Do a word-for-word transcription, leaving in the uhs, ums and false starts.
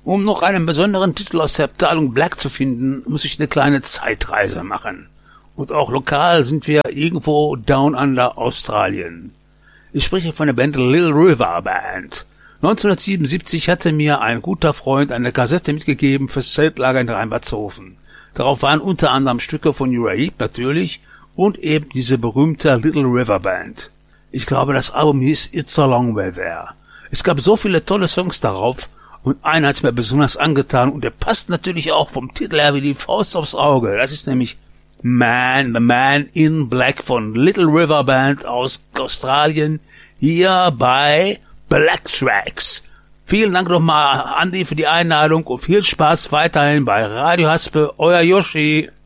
Um noch einen besonderen Titel aus der Abteilung Black zu finden, muss ich eine kleine Zeitreise machen. Und auch lokal sind wir irgendwo down under Australien. Ich spreche von der Band Little River Band. neunzehnhundertsiebenundsiebzig hatte mir ein guter Freund eine Kassette mitgegeben fürs Zeltlager in Rheinbertshofen. Darauf waren unter anderem Stücke von Uriah Heep natürlich und eben diese berühmte Little River Band. Ich glaube, das Album hieß It's a Long Way There. Es gab so viele tolle Songs darauf und einer hat's mir besonders angetan und der passt natürlich auch vom Titel her wie die Faust aufs Auge. Das ist nämlich Man, The Man in Black von Little River Band aus Australien, hier bei Black Tracks. Vielen Dank nochmal, Andi, für die Einladung und viel Spaß weiterhin bei Radio Haspe, euer Yoshi.